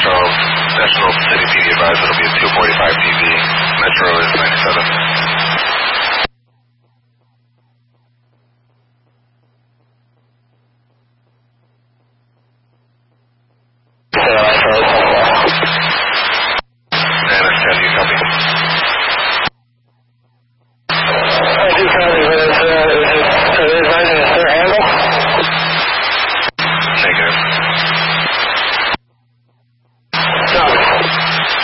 Metro. National City PD advised it'll be at 2:45 TV. Metro is 97.